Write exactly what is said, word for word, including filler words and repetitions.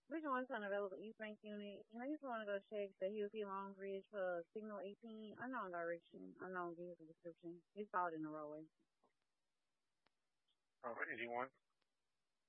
Which one's unavailable? East Bank Unit. And I just want to go check the Hughes Long Bridge for Signal eighteen. Unknown direction, unknown vehicle description. It's all in the roadway. All right, anyone?